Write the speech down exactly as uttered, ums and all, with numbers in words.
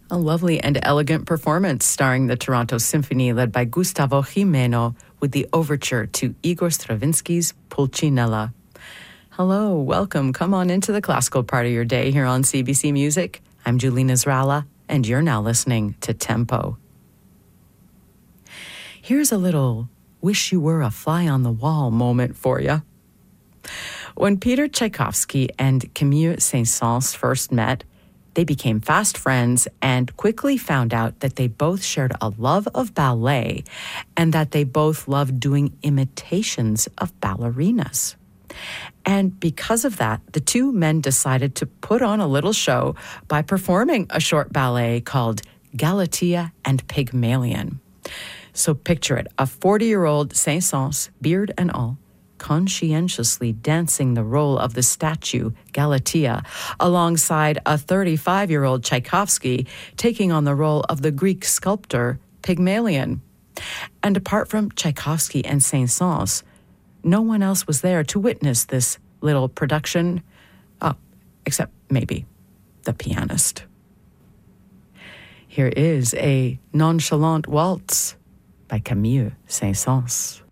A lovely and elegant performance starring the Toronto Symphony led by Gustavo Gimeno with the overture to Igor Stravinsky's Pulcinella. Hello, welcome. Come on into the classical part of your day here on C B C Music. I'm Julina Zrala, and you're now listening to Tempo. Here's a little wish you were a fly on the wall moment for you. When Peter Tchaikovsky and Camille Saint-Saëns first met, they became fast friends and quickly found out that they both shared a love of ballet and that they both loved doing imitations of ballerinas. And because of that, the two men decided to put on a little show by performing a short ballet called Galatea and Pygmalion. So picture it, a forty-year-old Saint-Saëns, beard and all, conscientiously dancing the role of the statue Galatea alongside a thirty-five-year-old Tchaikovsky taking on the role of the Greek sculptor Pygmalion. And apart from Tchaikovsky and Saint-Saëns, no one else was there to witness this little production, oh, except maybe the pianist. Here is a nonchalant waltz by Camille Saint-Saëns.